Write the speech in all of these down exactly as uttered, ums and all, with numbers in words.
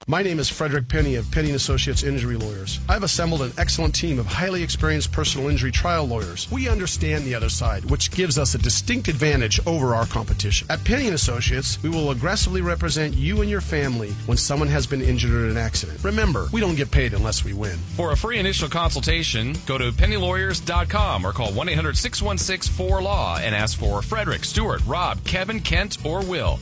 My name is Frederick Penny of Penny and Associates Injury Lawyers. I've assembled an excellent team of highly experienced personal injury trial lawyers. We understand the other side, which gives us a distinct advantage over our competition. At Penny and Associates, we will aggressively represent you and your family when someone has been injured in an accident. Remember, we don't get paid unless we win. For a free initial consultation, go to penny lawyers dot com or call one eight hundred six one six four law and ask for Frederick, Stuart, Rob, Kevin, Kent, or Will.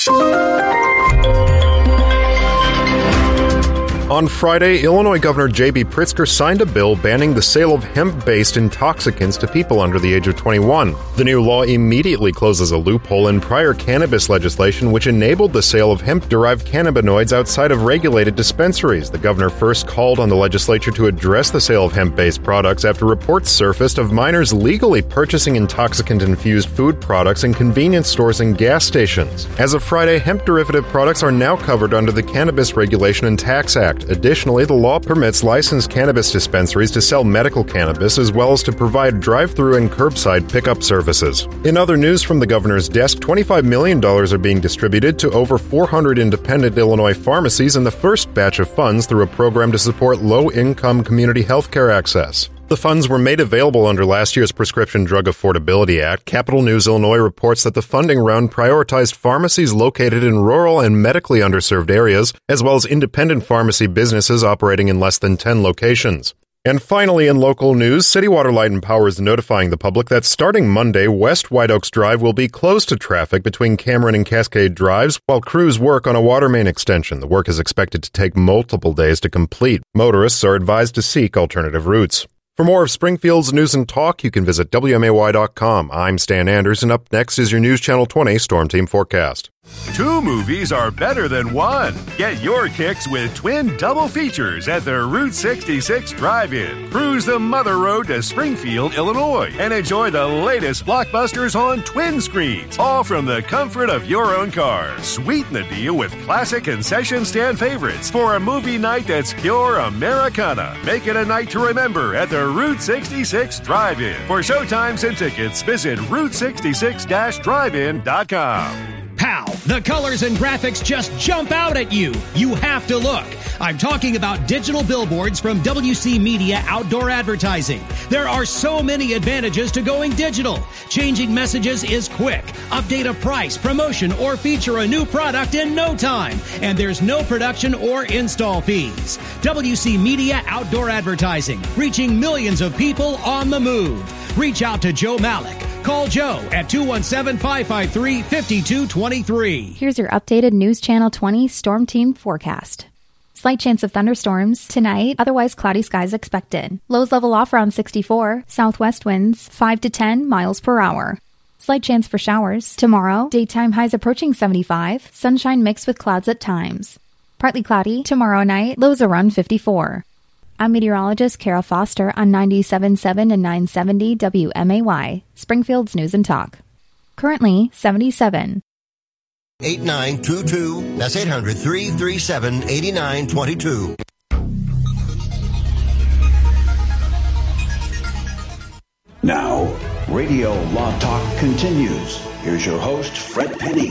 On Friday, Illinois Governor J B Pritzker signed a bill banning the sale of hemp-based intoxicants to people under the age of twenty-one. The new law immediately closes a loophole in prior cannabis legislation which enabled the sale of hemp-derived cannabinoids outside of regulated dispensaries. The governor first called on the legislature to address the sale of hemp-based products after reports surfaced of minors legally purchasing intoxicant-infused food products in convenience stores and gas stations. As of Friday, hemp-derivative products are now covered under the Cannabis Regulation and Tax Act. Additionally, the law permits licensed cannabis dispensaries to sell medical cannabis as well as to provide drive-through and curbside pickup services. In other news from the governor's desk, twenty-five million dollars are being distributed to over four hundred independent Illinois pharmacies in the first batch of funds through a program to support low-income community health care access. The funds were made available under last year's Prescription Drug Affordability Act. Capital News Illinois reports that the funding round prioritized pharmacies located in rural and medically underserved areas, as well as independent pharmacy businesses operating in less than ten locations. And finally, in local news, City Water, Light and Power is notifying the public that starting Monday, West White Oaks Drive will be closed to traffic between Cameron and Cascade Drives while crews work on a water main extension. The work is expected to take multiple days to complete. Motorists are advised to seek alternative routes. For more of Springfield's news and talk, you can visit W M A Y dot com. I'm Stan Anders, and up next is your News Channel twenty Storm Team Forecast. Two movies are better than one. Get your kicks with twin double features at the Route sixty-six Drive-In. Cruise the Mother Road to Springfield, Illinois, and enjoy the latest blockbusters on twin screens, all from the comfort of your own car. Sweeten the deal with classic concession stand favorites for a movie night that's pure Americana. Make it a night to remember at the Route sixty-six Drive-In. For showtimes and tickets, visit route sixty-six drive in dot com. Pow! The colors and graphics just jump out at you. You have to look. I'm talking about digital billboards from W C Media Outdoor Advertising. There are so many advantages to going digital. Changing messages is quick. Update a price, promotion, or feature a new product in no time. And there's no production or install fees. W C Media Outdoor Advertising, reaching millions of people on the move. Reach out to Joe Malik. Call Joe at two one seven, five five three, five two two three. Here's your updated News Channel twenty Storm Team forecast. Slight chance of thunderstorms tonight, otherwise cloudy skies expected. Lows level off around sixty-four, southwest winds five to ten miles per hour. Slight chance for showers tomorrow, daytime highs approaching seventy-five, sunshine mixed with clouds at times. Partly cloudy tomorrow night, lows around fifty-four. I'm meteorologist Kara Foster on ninety-seven point seven and nine seventy W M A Y, Springfield's News and Talk. Currently seventy-seven. eight nine two two. That's eight hundred, three three seven, eight nine two two. Now, Radio Law Talk continues. Here's your host, Fred Penny.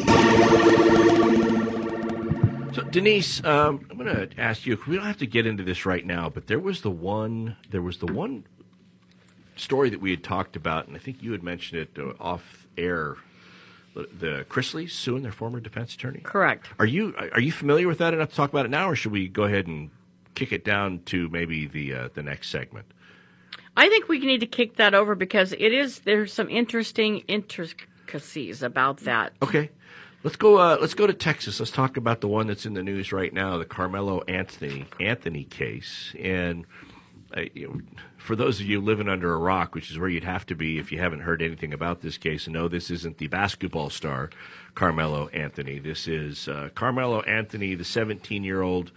So, Denise, um, I'm going to ask you. We don't have to get into this right now, but there was the one. There was the one story that we had talked about, and I think you had mentioned it uh, off air. The, the Chrisleys suing their former defense attorney. Correct. Are you are you familiar with that enough to talk about it now, or should we go ahead and kick it down to maybe the uh, the next segment? I think we need to kick that over because it is there's some interesting intricacies about that. Okay. Let's go. Uh, let's go to Texas. Let's talk about the one that's in the news right now, the Carmelo Anthony Anthony case. And uh, you know, for those of you living under a rock, which is where you'd have to be if you haven't heard anything about this case, and no, this isn't the basketball star Carmelo Anthony. This is uh, Carmelo Anthony, the seventeen-year-old.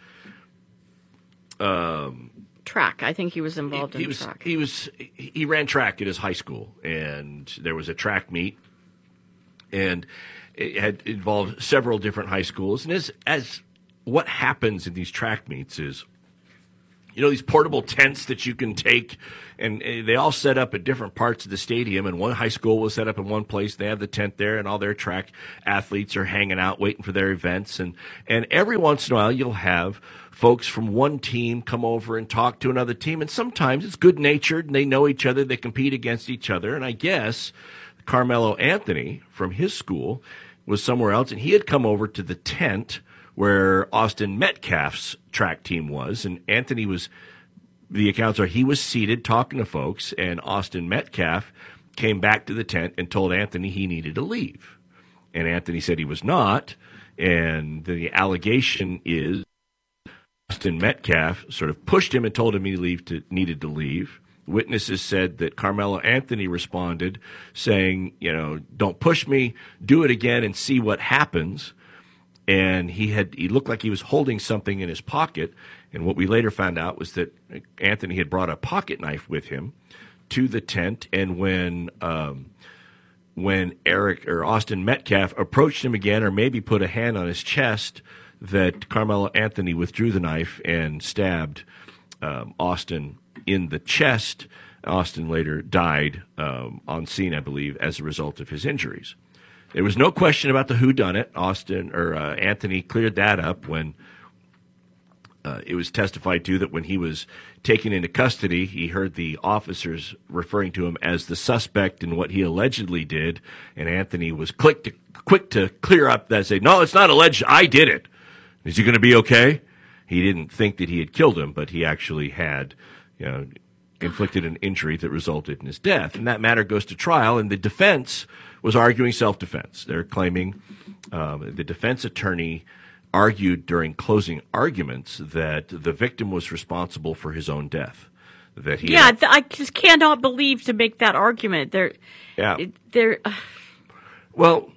Um, track. I think he was involved he, he in was, track. He was. He ran track at his high school, and there was a track meet, and it had involved several different high schools. And as, as what happens in these track meets is, you know, these portable tents that you can take, and uh, they all set up at different parts of the stadium. And one high school was set up in one place. They have the tent there, and all their track athletes are hanging out, waiting for their events. And, and every once in a while, you'll have folks from one team come over and talk to another team. And sometimes it's good-natured, and they know each other. They compete against each other. And I guess Carmelo Anthony from his school was somewhere else, and he had come over to the tent where Austin Metcalf's track team was, and Anthony was, the accounts are, he was seated talking to folks, and Austin Metcalf came back to the tent and told Anthony he needed to leave. And Anthony said he was not, and the allegation is Austin Metcalf sort of pushed him and told him he leave to, needed to leave. Witnesses said that Carmelo Anthony responded saying, you know, don't push me, do it again and see what happens. And he had he looked like he was holding something in his pocket. And what we later found out was that Anthony had brought a pocket knife with him to the tent. And when um, when Eric or Austin Metcalf approached him again, or maybe put a hand on his chest, that Carmelo Anthony withdrew the knife and stabbed um, Austin in the chest. Austin later died um, on scene, I believe, as a result of his injuries. There was no question about the whodunit. Austin or uh, Anthony cleared that up when uh, it was testified to that when he was taken into custody, he heard the officers referring to him as the suspect in what he allegedly did, and Anthony was quick to, quick to clear up that, say, no, it's not alleged, I did it. Is he going to be okay? He didn't think that he had killed him, but he actually had, you know, inflicted an injury that resulted in his death. And that matter goes to trial, and the defense was arguing self-defense. They're claiming um, the defense attorney argued during closing arguments that the victim was responsible for his own death. That he yeah, had, th- I just cannot believe to make that argument. They're, yeah. they're. Uh... Well,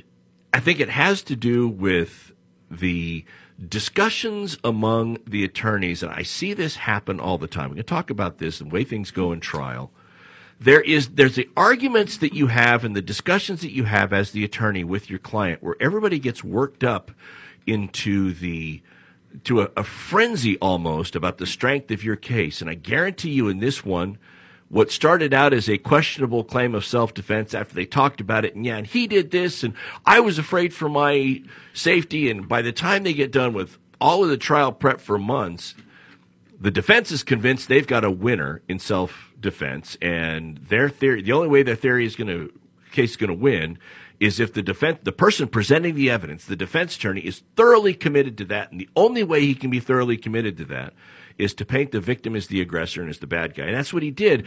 I think it has to do with the discussions among the attorneys, and I see this happen all the time. We're going to talk about this and the way things go in trial. There is, there's the arguments that you have and the discussions that you have as the attorney with your client where everybody gets worked up into the, to a, a frenzy almost about the strength of your case. And I guarantee you in this one, what started out as a questionable claim of self-defense after they talked about it, and yeah, and he did this, and I was afraid for my safety, and by the time they get done with all of the trial prep for months, the defense is convinced they've got a winner in self-defense, and their theory, the only way their theory is going to, case is going to win is if the defense, the person presenting the evidence, the defense attorney, is thoroughly committed to that, and the only way he can be thoroughly committed to that is to paint the victim as the aggressor and as the bad guy. And that's what he did.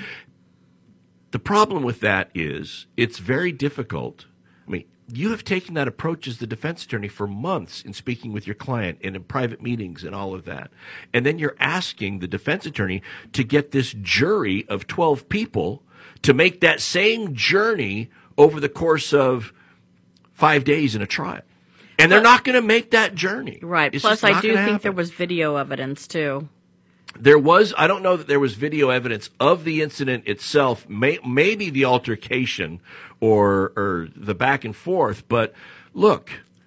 The problem with that is it's very difficult. I mean, you have taken that approach as the defense attorney for months in speaking with your client and in private meetings and all of that. And then you're asking the defense attorney to get this jury of twelve people to make that same journey over the course of five days in a trial. And they're not going to make that journey. Right. It's Plus, I do think happen. there was video evidence, too. There was, I don't know that there was video evidence of the incident itself, may, maybe the altercation or, or the back and forth. But look,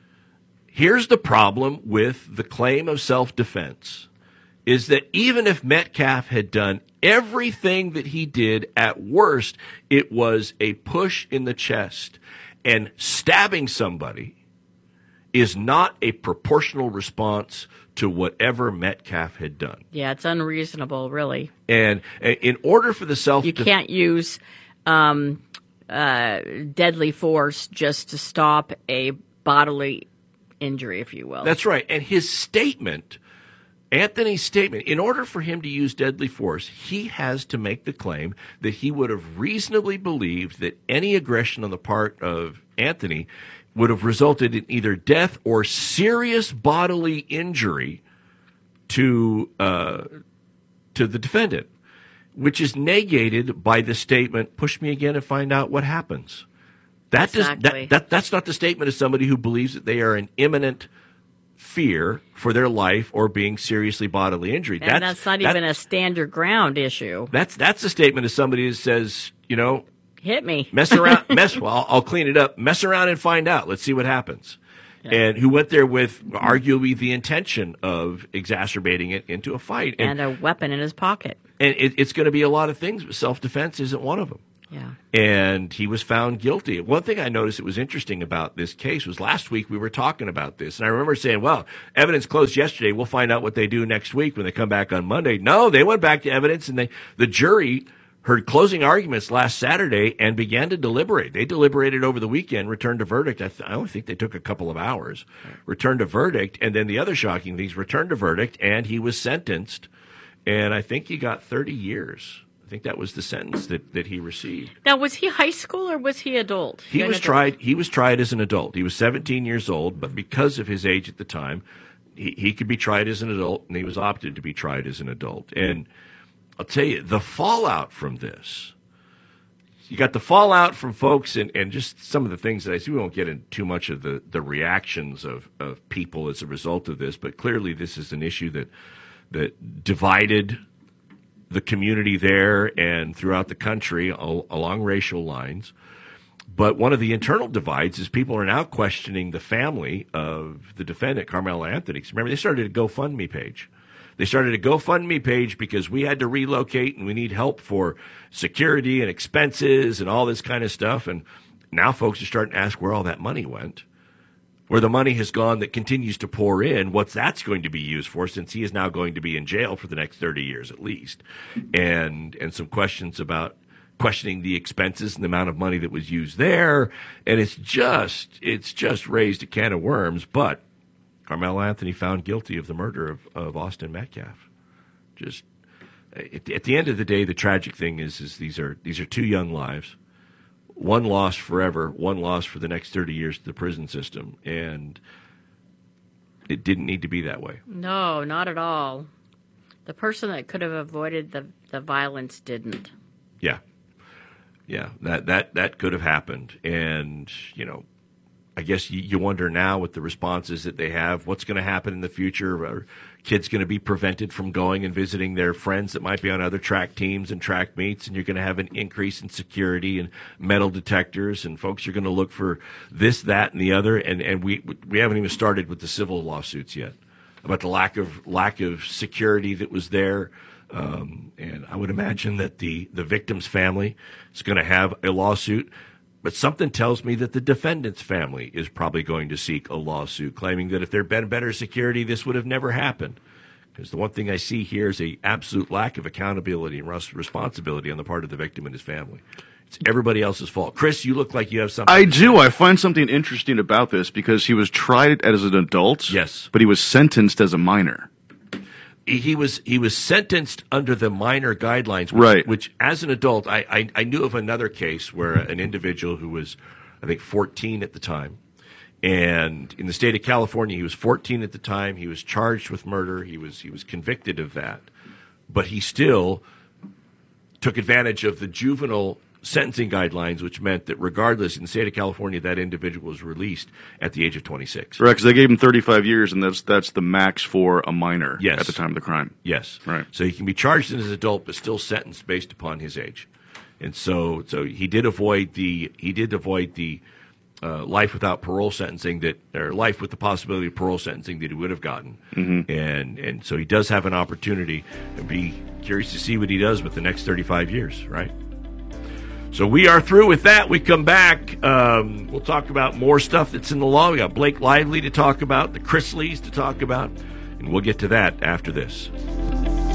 here's the problem with the claim of self-defense, is that even if Metcalf had done everything that he did, at worst, it was a push in the chest. And stabbing somebody is not a proportional response to whatever Metcalf had done. Yeah, it's unreasonable, really. And in order for the self... You can't use um, uh, deadly force just to stop a bodily injury, if you will. That's right. And his statement, Anthony's statement, in order for him to use deadly force, he has to make the claim that he would have reasonably believed that any aggression on the part of Anthony would have resulted in either death or serious bodily injury to uh, to the defendant, which is negated by the statement, push me again and find out what happens. That exactly. does, that, that, that's not the statement of somebody who believes that they are in imminent fear for their life or being seriously bodily injured. And that's, that's not that, even a stand your ground issue. That's, that's the statement of somebody who says, you know, hit me. Mess around. Mess. Well, I'll, I'll clean it up. Mess around and find out. Let's see what happens. Yeah. And who went there with arguably the intention of exacerbating it into a fight. And, and a weapon in his pocket. And it, it's going to be a lot of things, but self-defense isn't one of them. Yeah. And he was found guilty. One thing I noticed that was interesting about this case was last week we were talking about this. And I remember saying, well, evidence closed yesterday. We'll find out what they do next week when they come back on Monday. No, they went back to evidence, and they the jury heard closing arguments last Saturday and began to deliberate. They deliberated over the weekend, returned a verdict. I, th- I only think they took a couple of hours. Returned a verdict, and then the other shocking thing is returned a verdict, and he was sentenced. And I think he got thirty years. I think that was the sentence that, that he received. Now, was he high school or was he adult? He An was adult? tried. He was tried as an adult. He was seventeen years old, but because of his age at the time, he, he could be tried as an adult, and he was opted to be tried as an adult. And I'll tell you, the fallout from this, you got the fallout from folks and, and just some of the things that I see. We won't get into too much of the, the reactions of, of people as a result of this, but clearly this is an issue that that divided the community there and throughout the country al- along racial lines. But one of the internal divides is people are now questioning the family of the defendant, Carmelo Anthony. Remember, they started a GoFundMe page. They started a GoFundMe page because we had to relocate and we need help for security and expenses and all this kind of stuff. And now folks are starting to ask where all that money went, where the money has gone that continues to pour in, what's that's going to be used for, since he is now going to be in jail for the next thirty years at least. And and some questions about questioning the expenses and the amount of money that was used there. And it's just, it's just raised a can of worms. But Carmelo Anthony found guilty of the murder of, of Austin Metcalf. Just at, at the end of the day, the tragic thing is, is these are these are two young lives. One lost forever, one lost for the next thirty years to the prison system. And it didn't need to be that way. No, not at all. The person that could have avoided the, the violence didn't. Yeah. Yeah, that, that, that could have happened. And, you know, I guess you, you wonder now with the responses that they have, what's going to happen in the future? Are kids going to be prevented from going and visiting their friends that might be on other track teams and track meets? And you're going to have an increase in security and metal detectors, and folks are going to look for this, that, and the other. And, and we we haven't even started with the civil lawsuits yet about the lack of lack of security that was there. Um, and I would imagine that the, the victim's family is going to have a lawsuit. But something tells me that the defendant's family is probably going to seek a lawsuit, claiming that if there had been better security, this would have never happened. Because the one thing I see here is a absolute lack of accountability and responsibility on the part of the victim and his family. It's everybody else's fault. Chris, you look like you have something. I do. I find something interesting about this because he was tried as an adult. Yes. But he was sentenced as a minor. He was he was sentenced under the minor guidelines, which, right. which as an adult, I, I, I knew of another case where an individual who was, I think, fourteen at the time, and in the state of California, he was fourteen at the time. He was charged with murder. He was he was convicted of that, but he still took advantage of the juvenile sentencing guidelines, which meant that regardless, in the state of California, that individual was released at the age of twenty-six. Right, because they gave him thirty-five years, and that's that's the max for a minor yes. at the time of the crime. Yes. Right. So he can be charged as an adult, but still sentenced based upon his age. And so, so he did avoid the he did avoid the uh, life without parole sentencing that, or life with the possibility of parole sentencing that he would have gotten. Mm-hmm. And and so he does have an opportunity. And be curious to see what he does with the next thirty-five years. Right. So we are through with that. We come back. Um, we'll talk about more stuff that's in the law. We got Blake Lively to talk about, the Chrisleys to talk about, and we'll get to that after this.